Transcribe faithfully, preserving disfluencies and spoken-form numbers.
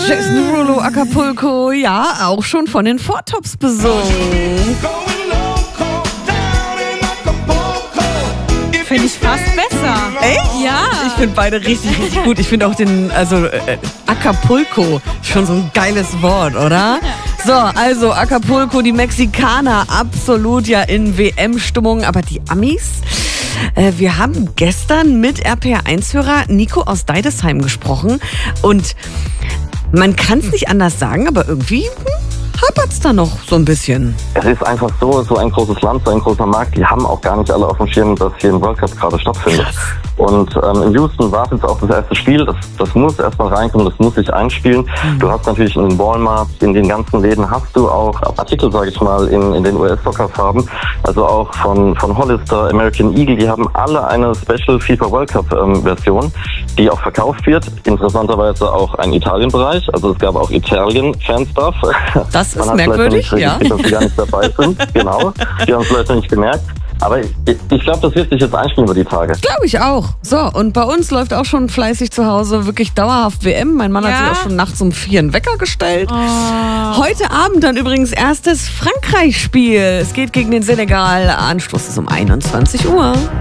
Jason Derulo, Acapulco, ja, auch schon von den Four Tops besungen. Finde ich fast besser. Echt? Ja. Ich finde beide richtig, richtig gut. Ich finde auch den, also äh, Acapulco, schon so ein geiles Wort, oder? So, also Acapulco, die Mexikaner, absolut ja in W M-Stimmung, aber die Amis? Äh, wir haben gestern mit R P R eins-Hörer Nico aus Deidesheim gesprochen und man kann es nicht anders sagen, aber irgendwie hapert's da noch so ein bisschen. Es ist einfach so, so ein großes Land, so ein großer Markt, die haben auch gar nicht alle auf dem Schirm, dass hier ein World Cup gerade stattfindet. Krass. Und ähm, in Houston war es jetzt auch das erste Spiel, das, das muss erstmal reinkommen, das muss sich einspielen. Mhm. Du hast natürlich in den Walmart, in den ganzen Läden hast du auch Artikel, sage ich mal, in, in den U S-Soccer-Farben, also auch von, von Hollister, American Eagle, die haben alle eine Special FIFA World Cup-Version, ähm, die auch verkauft wird. Interessanterweise auch ein Italien-Bereich, also es gab auch Italien-Fanstuff. Das ist merkwürdig, ja. Dass sie gar nicht dabei sind, genau. Die haben es vielleicht nicht gemerkt. Aber ich, ich glaube, das wird sich jetzt einspielen über die Tage. Glaube ich auch. So, und bei uns läuft auch schon fleißig zu Hause wirklich dauerhaft W M. Mein Mann Ja? hat sich auch schon nachts um vier einen Wecker gestellt. Oh. Heute Abend dann übrigens erstes Frankreich-Spiel. Es geht gegen den Senegal. Anstoß ist um einundzwanzig Uhr.